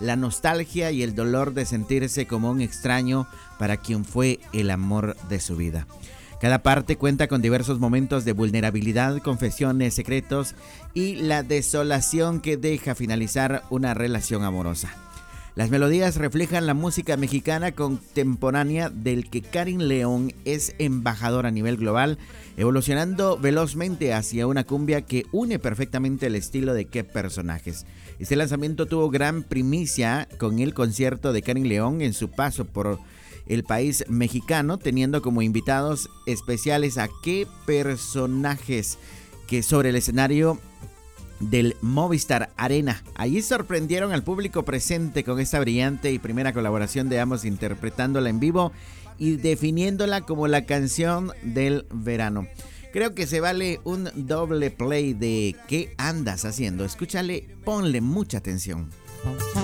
la nostalgia y el dolor de sentirse como un extraño para quien fue el amor de su vida. Cada parte cuenta con diversos momentos de vulnerabilidad, confesiones, secretos y la desolación que deja finalizar una relación amorosa. Las melodías reflejan la música mexicana contemporánea del que Karin León es embajadora a nivel global, evolucionando velozmente hacia una cumbia que une perfectamente el estilo de Qué personajes. Este lanzamiento tuvo gran primicia con el concierto de Karin León en su paso por el país mexicano, teniendo como invitados especiales a Qué personajes, que sobre el escenario del Movistar Arena. Allí sorprendieron al público presente con esta brillante y primera colaboración de ambos, interpretándola en vivo y definiéndola como la canción del verano. Creo que se vale un doble play de ¿Qué andas haciendo? Escúchale, ponle mucha atención.